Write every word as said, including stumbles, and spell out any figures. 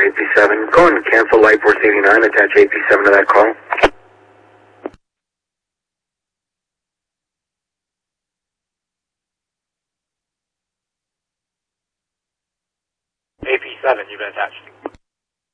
A P seven. Go and cancel Light Force eighty-nine, attach A P seven to that call. A P seven, you've been attached.